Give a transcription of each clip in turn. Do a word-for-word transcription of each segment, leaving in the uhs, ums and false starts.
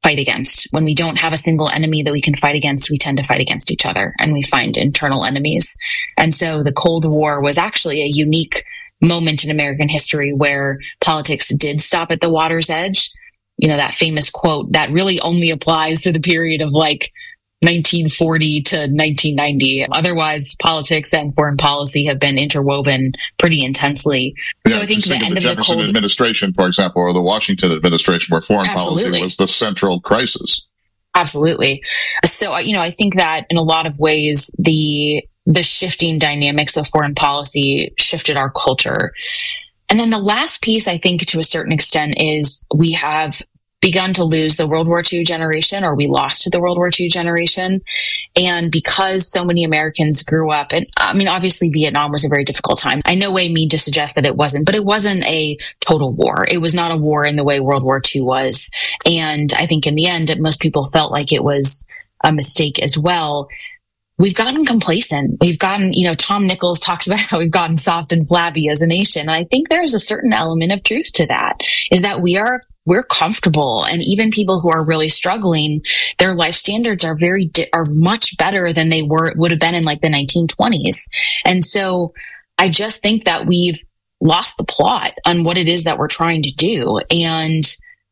fight against. When we don't have a single enemy that we can fight against, we tend to fight against each other, and we find internal enemies. And so the Cold War was actually a unique moment in American history where politics did stop at the water's edge. You know, that famous quote that really only applies to the period of like nineteen forty to nineteen ninety. Otherwise, politics and foreign policy have been interwoven pretty intensely. Yeah, so I think the think end of the of Jefferson the Cold administration, for example, or the Washington administration, where foreign Absolutely. policy was the central crisis. Absolutely. So, you know, I think that in a lot of ways, the the shifting dynamics of foreign policy shifted our culture. And then the last piece, I think, to a certain extent, is we have begun to lose the World War Two generation, or we lost the World War Two generation. And because so many Americans grew up, and I mean, obviously Vietnam was a very difficult time. I no way mean to suggest that it wasn't, but it wasn't a total war. It was not a war in the way World War Two was. And I think in the end, most people felt like it was a mistake as well. We've gotten complacent. We've gotten, you know, Tom Nichols talks about how we've gotten soft and flabby as a nation. And I think there's a certain element of truth to that, is that we are we're comfortable, and even people who are really struggling, their life standards are very di- are much better than they were would have been in like the nineteen twenties. And so I just think that we've lost the plot on what it is that we're trying to do, and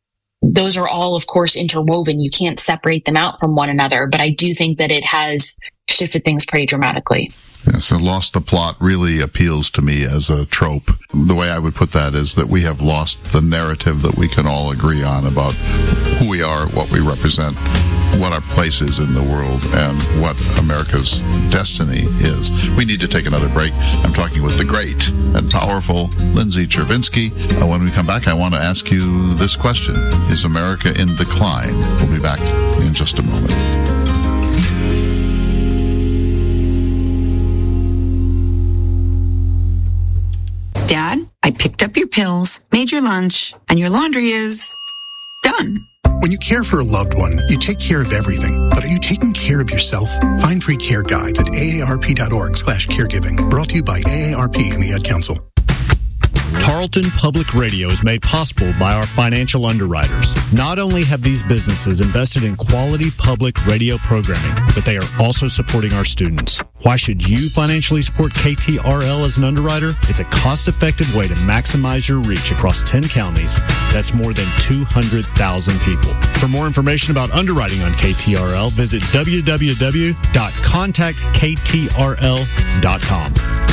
those are all, of course, interwoven. You can't separate them out from one another, but I do think that it has shifted things pretty dramatically. Yeah, so lost the plot really appeals to me as a trope. The way I would put that is that we have lost the narrative that we can all agree on about who we are, what we represent, what our place is in the world, and what America's destiny is. We need to take another break. I'm talking with the great and powerful Lindsay Chervinsky. Uh, when we come back, I want to ask you this question. Is America in decline? We'll be back in just a moment. Dad, I picked up your pills, made your lunch, and your laundry is done. When you care for a loved one, you take care of everything. But are you taking care of yourself? Find free care guides at A A R P dot org slash caregiving. Brought to you by A A R P and the Ad Council. Tarleton Public Radio is made possible by our financial underwriters. Not only have these businesses invested in quality public radio programming, but they are also supporting our students. Why should you financially support K T R L as an underwriter? It's a cost-effective way to maximize your reach across ten counties. That's more than two hundred thousand people. For more information about underwriting on K T R L, visit w w w dot contact k t r l dot com.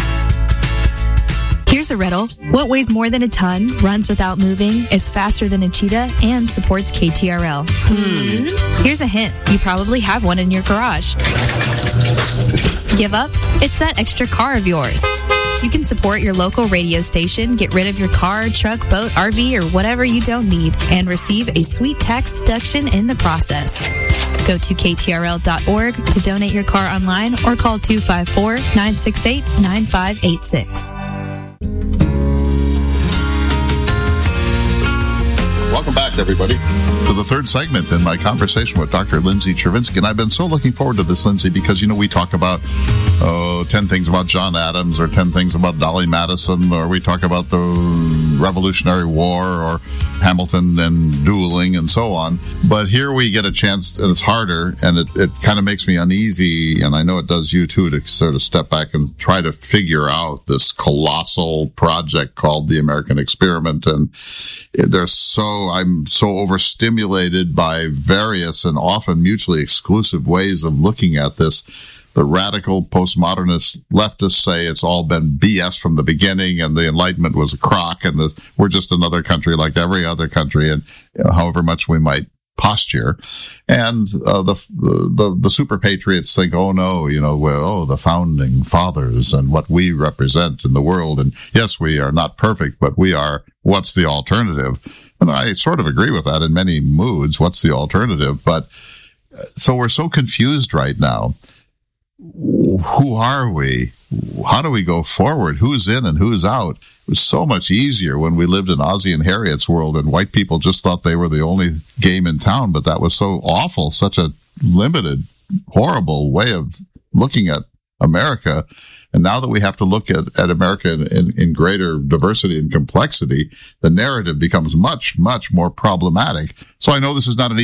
Here's a riddle. What weighs more than a ton, runs without moving, is faster than a cheetah, and supports K T R L? Hmm. Here's a hint. You probably have one in your garage. Give up? It's that extra car of yours. You can support your local radio station, get rid of your car, truck, boat, R V, or whatever you don't need, and receive a sweet tax deduction in the process. Go to k t r l dot org to donate your car online or call two five four, nine six eight, nine five eight six. Welcome back, everybody, to the third segment in my conversation with Doctor Lindsay Chervinsky. And I've been so looking forward to this, Lindsay, because, you know, we talk about uh, ten things about John Adams or ten things about Dolly Madison, or we talk about the Revolutionary War or Hamilton and dueling and so on. But here we get a chance, and it's harder, and it, it kind of makes me uneasy, and I know it does you too, to sort of step back and try to figure out this colossal project called the American Experiment. And there's so I'm so overstimulated by various and often mutually exclusive ways of looking at this. The radical postmodernist leftists say it's all been B S from the beginning, and the Enlightenment was a crock, and the, we're just another country like every other country, and you know, however much we might posture. And uh, the, the the super patriots think, oh no, you know, well, oh, the founding fathers and what we represent in the world, and yes, we are not perfect, but we are. What's the alternative? And I sort of agree with that in many moods. What's the alternative? But so we're so confused right now. Who are we? How do we go forward? Who's in and who's out? It was so much easier when we lived in Ozzie and Harriet's world, and white people just thought they were the only game in town, but that was so awful, such a limited, horrible way of looking at America. And now that we have to look at, at America in, in, in greater diversity and complexity, the narrative becomes much, much more problematic. So I know this is not an